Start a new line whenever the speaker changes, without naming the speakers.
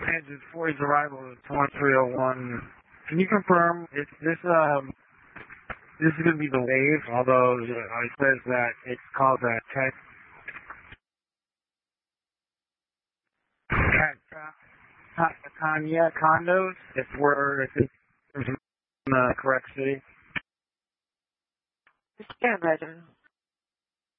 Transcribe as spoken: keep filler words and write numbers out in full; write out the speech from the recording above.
Transit for his arrival at twenty-three oh one. Can you confirm if this um this is going to be the wave? Although uh, it says that it's called a tech. Kanye condos. If we're if it's in the correct city.
Stand by,